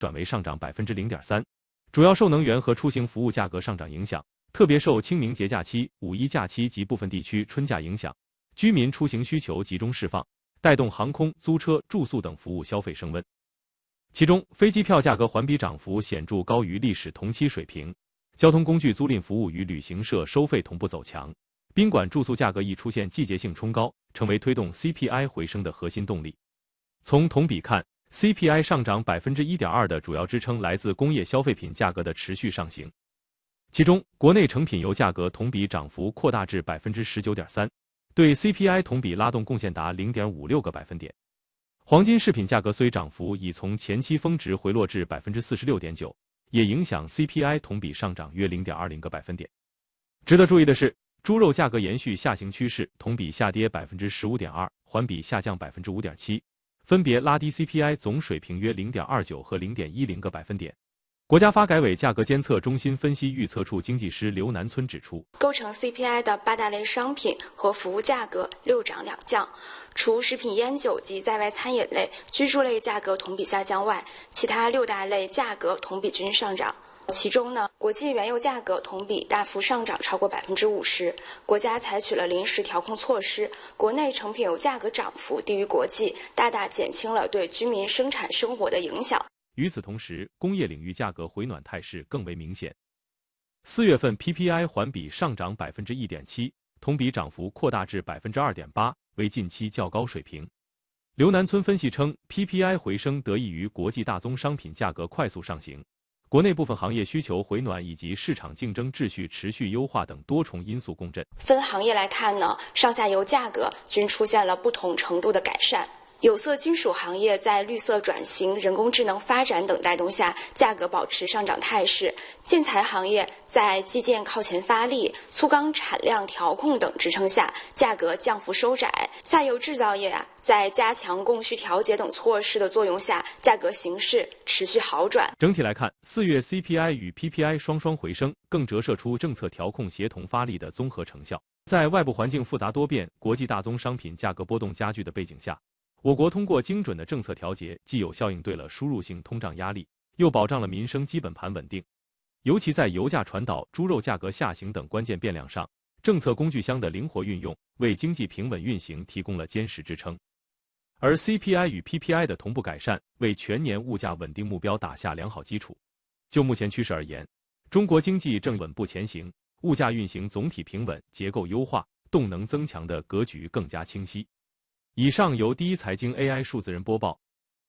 转为上涨 0.3%， 主要受能源和出行服务价格上涨影响，特别受清明节假期、五一假期及部分地区春假影响，居民出行需求集中释放，带动航空、租车、住宿等服务消费升温。其中，飞机票价格环比涨幅显著高于历史同期水平，交通工具租赁服务与旅行社收费同步走强，宾馆住宿价格亦出现季节性冲高，成为推动 CPI 回升的核心动力。从同比看， CPI 上涨 1.2% 的主要支撑来自工业消费品价格的持续上行，其中国内成品油价格同比涨幅扩大至 19.3%， 对 CPI 同比拉动贡献达 0.56个百分点。黄金饰品价格虽涨幅已从前期峰值回落至 46.9%， 也影响 CPI 同比上涨约 0.20个百分点。值得注意的是，猪肉价格延续下行趋势，同比下跌 15.2%， 环比下降 5.7%， 分别拉低 CPI 总水平约 0.29和 0.10个百分点。国家发改委价格监测中心分析预测处经济师刘南村指出， 构成 CPI 的8大类商品和服务价格6涨2降，除食品烟酒及在外餐饮类、居住类价格同比下降外，其他6大类价格同比均上涨。其中呢，国际原油价格同比大幅上涨超过 50%， 国家采取了临时调控措施，国内成品油价格涨幅低于国际，大大减轻了对居民生产生活的影响。 与此同时，工业领域价格回暖态势更为明显。4月份 PPI 环比上涨 1.7%， 同比涨幅扩大至 2.8%， 为近期较高水平。刘南村分析称， PPI 回升得益于国际大宗商品价格快速上行，国内部分行业需求回暖以及市场竞争秩序持续优化等多重因素共振。 分行业来看呢，上下游价格均出现了不同程度的改善。有色金属行业在绿色转型、人工智能发展等带动下，价格保持上涨态势；建材行业在基建靠前发力、粗钢产量调控等支撑下，价格降幅收窄；下游制造业在加强供需调节等措施的作用下，价格形势持续好转。 整体来看，4月 CPI 与 PPI 双双回升，更折射出政策调控协同发力的综合成效。在外部环境复杂多变、国际大宗商品价格波动加剧的背景下，我国通过精准的政策调节，既有效应对了输入性通胀压力，又保障了民生基本盘稳定。尤其在油价传导、猪肉价格下行等关键变量上，政策工具箱的灵活运用，为经济平稳运行提供了坚实支撑。而 CPI 与 PPI 的同步改善，为全年物价稳定目标打下良好基础。就目前趋势而言，中国经济正稳步前行，物价运行总体平稳，结构优化、动能增强的格局更加清晰。以上由第一财经 AI 数字人播报。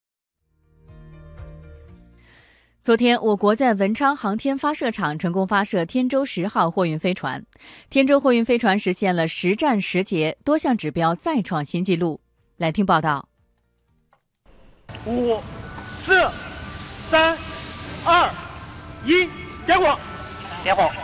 昨天，我国在文昌航天发射场成功发射天舟10号货运飞船。天舟货运飞船实现了10战10捷，多项指标再创新纪录。来听报道。 5、4、3、2、1，点火！点火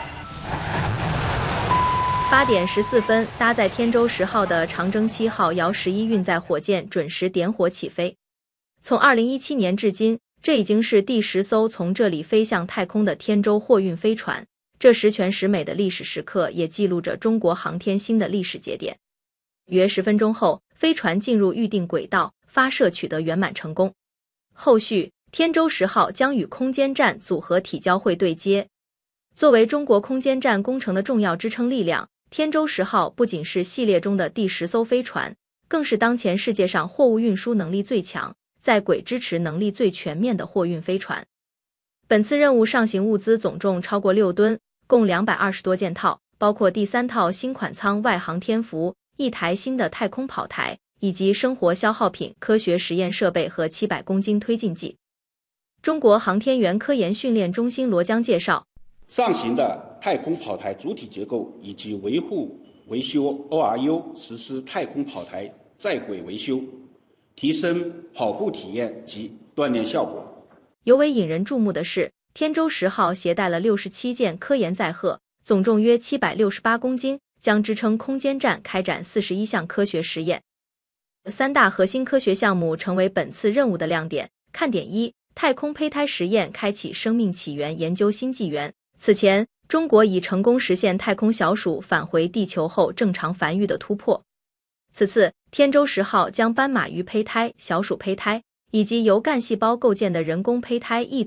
！8点14分，搭载天舟10号的长征7号遥11运载火箭准时点火起飞。从2017年至今，这已经是第10艘从这里飞向太空的天舟货运飞船。这十全十美的历史时刻，也记录着中国航天新的历史节点。约10分钟后，飞船进入预定轨道，发射取得圆满成功。后续，天舟10号将与空间站组合体交会对接。作为中国空间站工程的重要支撑力量，天舟10号不仅是系列中的第10艘飞船，更是当前世界上货物运输能力最强、在轨支持能力最全面的货运飞船。本次任务上行物资总重超过6吨，共220多件套，包括第3套新款舱外航天服、1台新的太空跑台，以及生活消耗品、科学实验设备和700公斤推进剂。中国航天员科研训练中心罗江介绍， 上行的太空跑台主体结构以及维护维修 ORU 实施太空跑台在轨维修，提升跑步体验及锻炼效果。 尤为引人注目的是，天舟10号携带了67件科研载荷，总重约768公斤，将支撑空间站开展41项科学实验。3大核心科学项目成为本次任务的亮点。看点1：太空胚胎实验开启生命起源研究新纪元。此前，中国已成功实现太空小鼠返回地球后正常繁育的突破。此次，天舟10号将斑马鱼胚胎、小鼠胚胎以及由干细胞构建的人工胚胎一